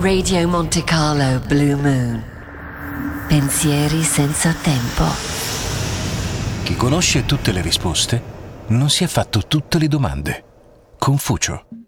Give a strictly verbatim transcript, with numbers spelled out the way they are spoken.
Radio Monte Carlo Blue Moon. Pensieri senza tempo. Chi conosce tutte le risposte non si è fatto tutte le domande. Confucio.